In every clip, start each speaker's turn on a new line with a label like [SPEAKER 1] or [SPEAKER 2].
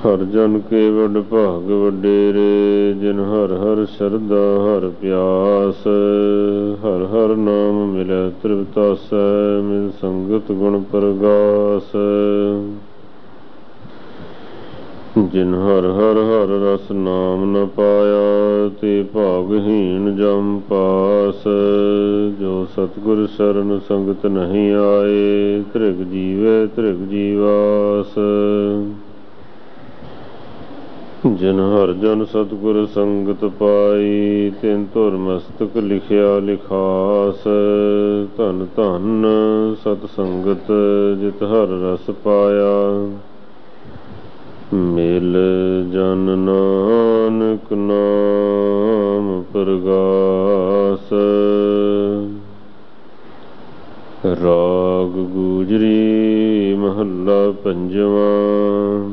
[SPEAKER 1] ਹਰ ਜਨ ਕੇ ਵਡ ਭਾਗ ਵਡੇਰੇ, ਜਿਨ ਹਰ ਹਰ ਸ਼ਰਧਾ ਹਰ ਪਿਆਸ। ਹਰ ਹਰ ਨਾਮ ਮਿਲੈ ਤ੍ਰਿਪਤਾਸੈ, ਮਿਲ ਸੰਗਤ ਗੁਣ ਪ੍ਰਗਾਸ। ਜਿਨ ਹਰ ਹਰ ਹਰ ਰਸ ਨਾਮ ਨ ਪਾਇਆ, ਤੇ ਭਾਗਹੀਣ ਜਮ ਪਾਸ। ਜੋ ਸਤਿਗੁਰ ਸ਼ਰਨ ਸੰਗਤ ਨਹੀਂ ਆਏ, ਧ੍ਰਿਗ ਜੀਵੈ ਧ੍ਰਿਗ ਜੀਵਾਸ। ਜਿਨ ਹਰ ਜਨ ਸਤਿਗੁਰ ਸੰਗਤ ਪਾਈ, ਤਿਨ ਧੁਰ ਮਸਤਕ ਲਿਖਿਆ ਲਿਖਾਸ। ਧਨ ਧਨ ਸਤ ਸੰਗਤ ਜਿਤ ਹਰ ਰਸ ਪਾਇਆ, ਮਿਲ ਜਨ ਨਾਨਕ ਨਾਮ ਪ੍ਰਗਾਸ। ਰਾਗ ਗੂਜਰੀ ਮਹੱਲਾ ਪੰਜਵਾਂ।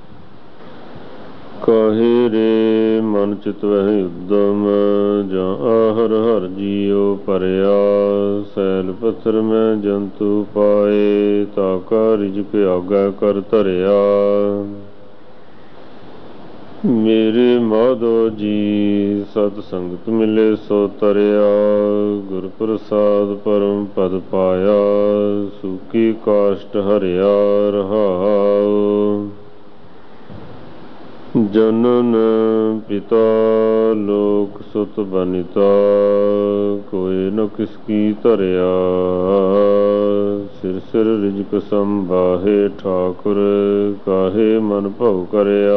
[SPEAKER 1] ਕਾਹੇ ਰੇ ਮਨ ਚਿਤ ਵਹਿ ਉਦਮ, ਜਾਂ ਆਹਰ ਹਰ ਜੀਉ ਭਰਿਆ। ਸੈਲ ਪੱਥਰ ਮੈਂ ਜੰਤੂ ਪਾਏ, ਤਾਕਾ ਰਿਜਕ ਆਗੈ ਕਰ ਧਰਿਆ। ਮੇਰੇ ਮਾਧੋ ਜੀ ਸਤ ਸੰਗਤ ਮਿਲੇ ਸੋ ਤਰਿਆ। ਗੁਰ ਪ੍ਰਸਾਦ ਪਰਮ ਪਦ ਪਾਇਆ, ਸੂਕੀ ਕਾਸ਼ਟ ਹਰਿਆ ਰਹਾਉ। ਜਨਨ ਪਿਤਾ ਲੋਕ ਸੁਤ ਬਨਿਤਾ, ਕੋਇ ਨ ਕਿਸ ਕੀ ਧਰਿਆ। ਸਿਰ ਸਿਰ ਰਿਜਕ ਸੰਭਾਹੇ ਠਾਕੁਰ, ਕਾਹੇ ਮਨ ਭਉ ਕਰਿਆ।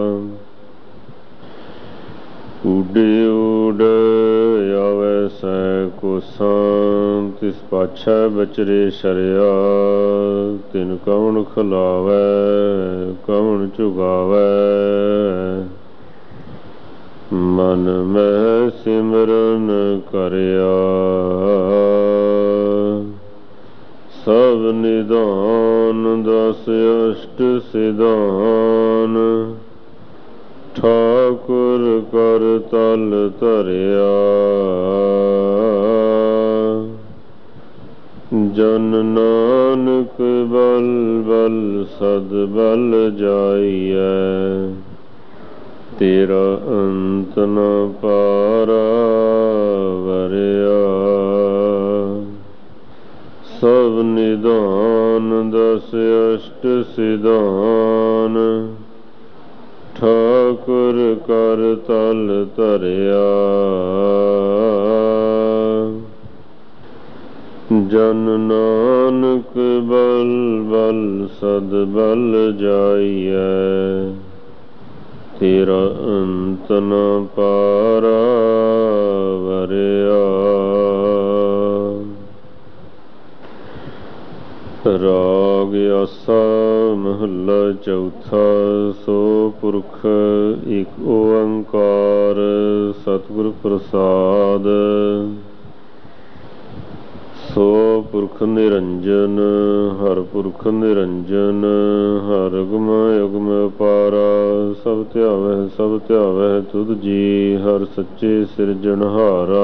[SPEAKER 1] ਊਡੇ ਊਡ ਆਵੈ ਸੈ ਕੋਸਾਂ, ਤਿਸ ਪਾਛੈ ਬਚਰੇ ਸ਼ਰਿਆ। ਤਿਨ ਕਵਣ ਖਿਲਾਵੈ ਕਵਣ ਚੁਗਾਵੈ, ਮਨ ਮਹਿ ਸਿਮਰਨ ਕਰਿਆ। ਸਭ ਨਿਦਾਨ ਦਸ ਅਸ਼ਟ ਸਿਧਾਨ, ਠਾਕੁਰ ਕਰ ਤਲ ਧਰਿਆ। ਜਨ ਨਾਨਕ ਬਲ ਬਲ ਸਦ ਬਲ ਜਾਈਐ, ਤੇਰਾ ਅੰਤ ਨ ਪਾਰਾ ਵਰਿਆ। ਸਭ ਨਿਦਾਨ ਦਸ ਅਸ਼ਟ ਸਿਧਾਨ, ਠਾਕੁਰ ਕਰ ਤਲ ਧਰਿਆ। ਜਨ ਨਾਨਕ ਬਲ ਬਲ ਸਦ ਬਲ ਜਾਈਐ, ਤੇਰਾ ਅੰਤ ਨ ਪਾਰਾ ਵਰਿਆ। ਰਾਗ ਆਸਾ ਮਹੱਲਾ ਚੌਥਾ। ਸੋ ਪੁਰਖ ਏਕ ਓੰਕਾਰ, ਸਤਿਗੁਰ ਪ੍ਰਸਾਦ। ਸੋ ਪੁਰਖ ਨਿਰੰਜਨ, ਹਰ ਪੁਰਖ ਨਿਰੰਜਨ। ਹਰ ਅਗਮ ਅਗਮ ਅਪਾਰਾ, ਸਭ ਧਿਆਵੈ ਸਭ ਧਿਆਵੈ ਤੁਧ ਜੀ। ਹਰ ਸੱਚੇ ਸਿਰਜਣਹਾਰਾ,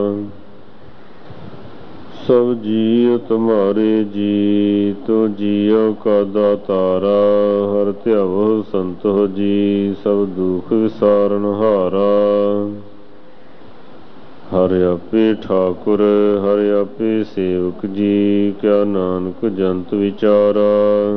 [SPEAKER 1] ਸਭ ਜੀਅ ਤੁਮਾਰੇ ਜੀ। ਤੂੰ ਜੀਉ ਕਾ ਦਾਤਾਰਾ, ਹਰ ਧਿਆਵੋ ਸੰਤੋ ਜੀ। ਸਭ ਦੁਖ ਵਿਸਾਰਨਹਾਰਾ, ਹਰਿ ਆਪੇ ਠਾਕੁਰ ਹਰਿ ਆਪੇ ਸੇਵਕ ਜੀ। ਕਿਆ ਨਾਨਕ ਜੰਤ ਵਿਚਾਰਾ,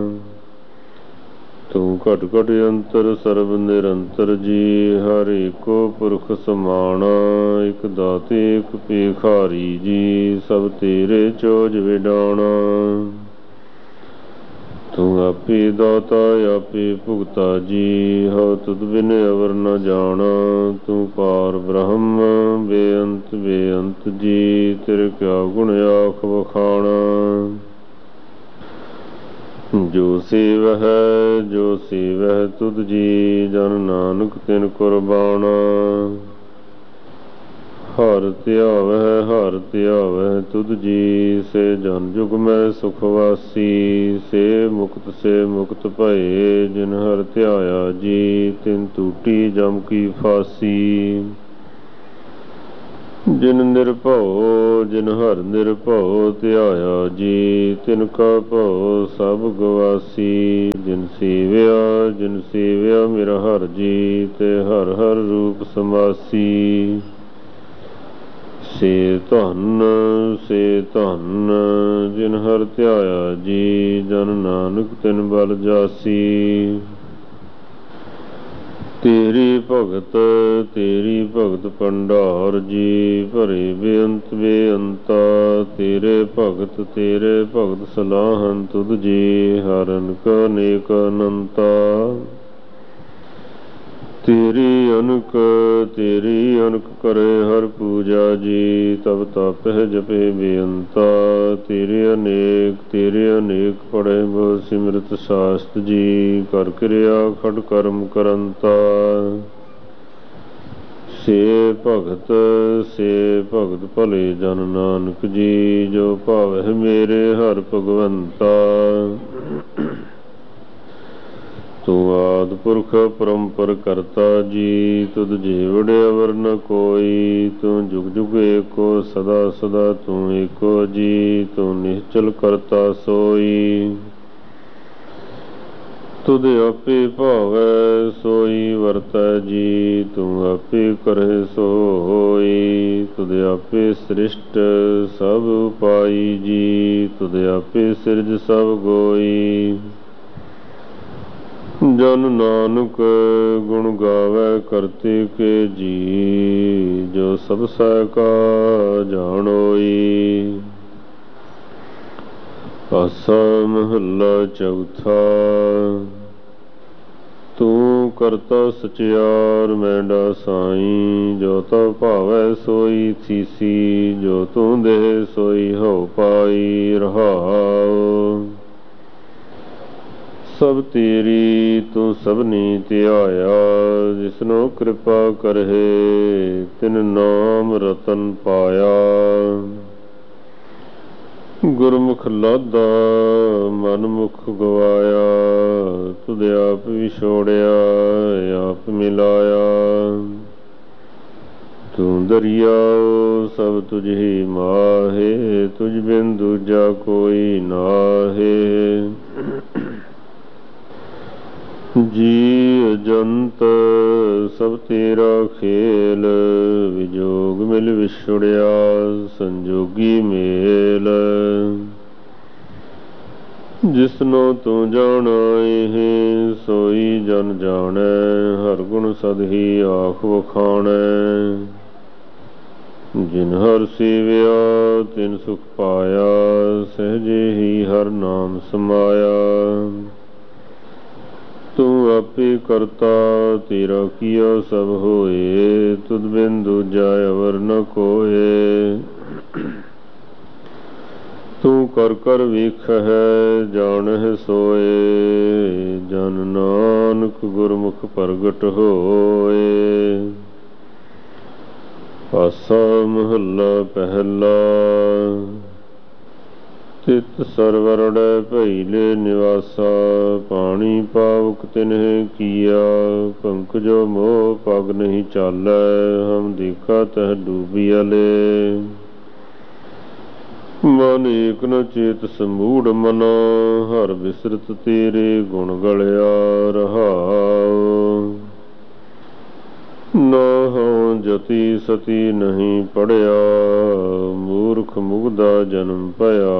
[SPEAKER 1] ਤੂੰ ਘਟ ਘਟ ਅੰਤਰ ਸਰਬ ਨਿਰੰਤਰ ਜੀ। ਹਰ ਏਕੋ ਪੁਰਖ ਸਮਾਣਾ, ਇਕ ਦਾਤੇ ਇਕ ਭੇਖਾਰੀ ਜੀ। ਸਭ ਤੇਰੇ ਚੋਜ ਵਿਡਾਣਾ, ਤੂੰ ਆਪੇ ਦਾਤਾ ਆਪੇ ਭੁਗਤਾ ਜੀ। ਹਉ ਤੁਧ ਬਿਨ ਅਵਰ ਨ ਜਾਣਾ, ਤੂੰ ਪਾਰ ਬ੍ਰਹਮ ਬੇਅੰਤ ਬੇਅੰਤ ਜੀ। ਤੇਰੇ ਕਿਆ ਗੁਣ ਆਖ ਵਖਾਣਾ, ਜੋ ਸੇਵਹਿ ਜੋ ਸੇਵਹਿ ਤੁਧ ਜੀ। ਜਨ ਨਾਨਕ ਤਿਨ ਕੁਰਬਾਨਾ, ਹਰ ਧਿਆਵਹਿ ਤੁਧ ਜੀ। ਸੇ ਜਨ ਜੁਗ ਮੈਂ ਸੁਖ ਵਾਸੀ, ਸੇ ਮੁਕਤ ਭਏ। ਜਿਨ ਹਰ ਧਿਆਇਆ ਜੀ, ਤਿਨ ਟੂਟੀ ਜਮ ਕੀ ਫਾਸੀ। ਜਿਨ ਨਿਰਭਉ ਜਿਨ ਹਰਿ ਨਿਰਭਉ ਧਿਆਇਆ ਜੀ, ਤਿਨ ਕਾ ਭਉ ਸਭ ਗਵਾਸੀ। ਜਿਨ ਸੇਵਿਆ ਮੇਰਾ ਹਰਿ ਜੀ, ਤੇ ਹਰਿ ਹਰਿ ਰੂਪ ਸਮਾਸੀ। ਸੇ ਧਨ ਜਿਨ ਹਰਿ ਧਿਆਇਆ ਜੀ, ਜਨ ਨਾਨਕ ਤਿਨ ਬਲ ਜਾਸੀ। ਤੇਰੀ ਭਗਤ ਭੰਡਾਰ ਜੀ, ਭਰੇ ਬੇਅੰਤ ਬੇਅੰਤਾ। ਤੇਰੇ ਭਗਤ ਸਲਾਹਨ ਤੁਧ ਜੀ, ਹਰਿ ਅਨਕ ਅਨੇਕ ਅਨੰਤਾ। ਤੇਰੀ ਅਨਕ ਕਰੇ ਹਰ ਪੂਜਾ ਜੀ, ਤਬ ਤਾਪਹਿ ਜਪੇ ਬੇਅੰਤਾ। ਤੇਰੇ ਅਨੇਕ ਪੜ੍ਹੇ ਬਹੁ ਸਿਮਰਤ ਸਾਸਤ ਜੀ, ਕਰ ਕਿਰਿਆ ਖੜ ਕਰਮ ਕਰੰਤਾ। ਸੇ ਭਗਤ ਭਲੇ ਜਨ ਨਾਨਕ ਜੀ, ਜੋ ਭਾਵਹਿ ਮੇਰੇ ਹਰਿ ਭਗਵੰਤਾ। ਤੂੰ ਆਦਿ ਪੁਰਖ ਪਰੰਪਰ ਕਰਤਾ ਜੀ, ਤੁਧ ਜੀਵੜ ਅਵਰ ਨ ਕੋਈ। ਤੂੰ ਜੁਗ ਜੁਗ ਏਕੋ ਸਦਾ ਸਦਾ ਤੂੰ ਏਕੋ ਜੀ, ਤੂੰ ਨਿਸ਼ਚਲ ਕਰਤਾ ਸੋਈ। ਤੁਧ ਆਪੇ ਭਾਵੈ ਸੋਈ ਵਰਤੈ ਜੀ, ਤੂੰ ਆਪੇ ਕਰਹਿ ਸੋ ਹੋਈ। ਤੁਧ ਆਪੇ ਸ੍ਰਿਸ਼ਟ ਸਭ ਉਪਾਈ ਜੀ, ਤੁਧ ਆਪੇ ਸਿਰਜ ਸਭ ਗੋਈ। ਜਨ ਨਾਨਕ ਗੁਣ ਗਾਵੈ ਕਰਤੇ ਕੇ ਜੀ, ਜੋ ਸਭ ਸਹਿ ਕਾ ਜਾਣੋਈ। ਆਸਾ ਮਹੱਲਾ ਚੌਥਾ। ਤੂੰ ਕਰਤਾ ਸਚਿਆਰ ਮੈਂਡਾ ਸਾਈ, ਜੋ ਤਉ ਭਾਵੈ ਸੋਈ ਥੀਸੀ। ਜੋ ਤੂੰ ਦੇਹ ਸੋਈ ਹਉ ਪਾਈ ਰਹਾਉ। ਸਭ ਤੇਰੀ ਤੂੰ ਸਭਨੀ ਧਿਆਇਆ, ਜਿਸਨੋ ਕਿਰਪਾ ਕਰਹਿ ਤਿਨ ਨਾਮ ਰਤਨ ਪਾਇਆ। ਗੁਰਮੁਖ ਲਾਧਾ ਮਨ ਮੁਖ ਗਵਾਇਆ, ਤੁਧ ਆਪ ਵਿਛੋੜਿਆ ਆਪ ਮਿਲਾਇਆ। ਤੂੰ ਦਰਿਆਉ ਸਭ ਤੁਝ ਹੀ ਮਾਹੇ, ਤੁਝ ਬਿਨ ਦੂਜਾ ਕੋਈ ਨਾਹੇ। ਜੀ ਅਜੰਤ ਸਭ ਤੇਰਾ ਖੇਲ, ਵਿਜੋਗ ਮਿਲ ਵਿਛੜਿਆ ਸੰਜੋਗੀ ਮੇਲ। ਜਿਸਨੋ ਤੂੰ ਜਾਣਾਏ ਸੋਈ ਜਨ ਜਾਣੈ, ਹਰ ਗੁਣ ਸਦ ਹੀ ਆਖ ਵਖਾਣੈ। ਜਿਨ ਹਰਿ ਸੇਵਿਆ ਤਿਨ ਸੁਖ ਪਾਇਆ, ਸਹਿਜੇ ਹੀ ਹਰਿ ਨਾਮ ਸਮਾਇਆ। ਤੂੰ ਆਪੇ ਕਰਤਾ ਤੇਰਾ ਕੀਆ ਸਭ ਹੋਏ, ਤੁਧ ਬਿਨ ਦੂਜਾ ਅਵਰ ਨ ਕੋਏ। ਤੂੰ ਕਰ ਕਰ ਵੇਖਹਿ ਜਾਣਹਿ ਸੋਏ, ਜਨ ਨਾਨਕ ਗੁਰਮੁਖ ਪ੍ਰਗਟ ਹੋਏ। ਆਸਾ ਮਹੱਲਾ ਪਹਿਲਾ। ਤਿਤ ਸਰਵਰੜੈ ਭਈਲੇ ਨਿਵਾਸਾ, ਪਾਣੀ ਪਾਵਕ ਤਿਨਹਿ ਕੀਆ। ਪੰਕਜੋ ਮੋਹ ਪਗ ਨਹੀਂ ਚਾਲੈ, ਹਮ ਦੇਖਾ ਤਹ ਡੂਬੀਅਲੇ। ਮਨ ਏਕ ਨ ਚੇਤ ਸਮੂੜ ਮਨਾ, ਹਰਿ ਬਿਸਰਤ ਤੇਰੇ ਗੁਣ ਗਲਿਆ ਰਹਾਉ। ਨਾ ਹਉ ਜਤੀ ਸਤੀ ਨਹੀਂ ਪੜਿਆ, ਮੂਰਖ ਮੁਗਧਾ ਜਨਮ ਭਇਆ।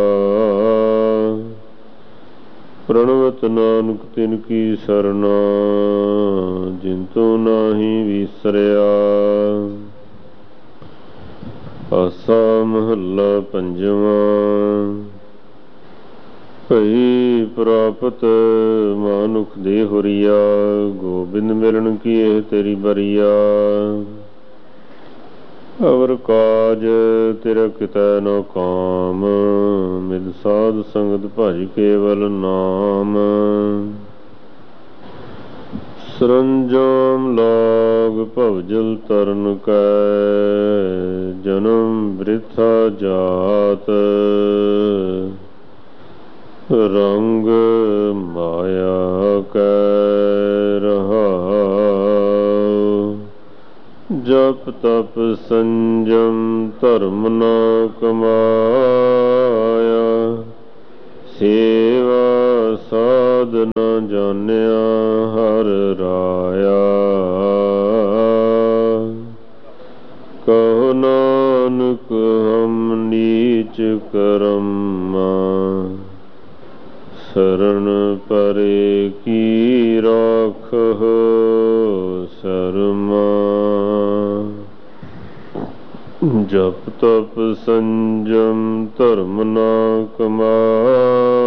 [SPEAKER 1] ਪ੍ਰਣਵਤ ਨਾਨਕ ਤਿਨ ਕੀ ਸਰਨਾ, ਜਿਨ ਤੂੰ ਨਾਹੀ ਵਿਸਰਿਆ। ਆਸਾ ਮਹੱਲਾ ਪੰਜਵਾਂ। ਭਈ ਪ੍ਰਾਪਤ ਮਾਨੁਖ ਦੇ ਹੁਰੀਆ, ਗੋਬਿੰਦ ਮਿਲਣ ਕੀ ਇਹ ਤੇਰੀ ਬਰੀਆ। ਅਵਰ ਕਾਜ ਤੇਰਾ ਕਿਤੈ ਨ ਕਾਮ, ਮਿਲ ਸਾਧ ਸੰਗਤ ਭਜ ਕੇਵਲ ਨਾਮ। ਸਰੰਜਾਮ ਲਾਗ ਭਵਜਲ ਤਰਨ ਕੈ, ਜਨਮ ਬ੍ਰਿਥਾ ਜਾਤ। ਰੰਗ ਮਾਇਆ ਕੈ ਰਹਾਉ, ਜਪ जप तप संयम धर्म न कमाया, सेवा साध न जानिया हर राया। कहो नानक हम नीच करम, शरण परे की राखह शर्मा। जप तप संयम धर्म न कमाया,